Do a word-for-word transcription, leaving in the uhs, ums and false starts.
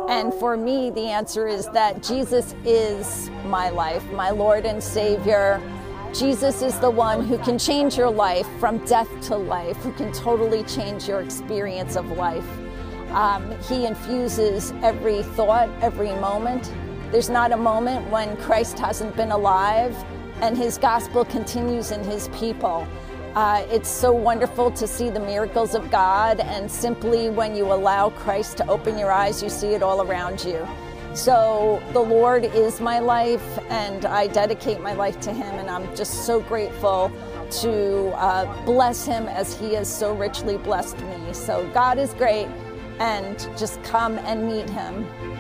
And for me, the answer is that Jesus is my life, my Lord and Savior. Jesus is the one who can change your life from death to life, who can totally change your experience of life. Um, he infuses every thought, every moment. There's not a moment when Christ hasn't been alive, and his gospel continues in his people. Uh, it's so wonderful to see the miracles of God, and simply when you allow Christ to open your eyes, you see it all around you. So the Lord is my life, and I dedicate my life to him, and I'm just so grateful to uh, bless him as he has so richly blessed me. So God is great, and just come and meet him.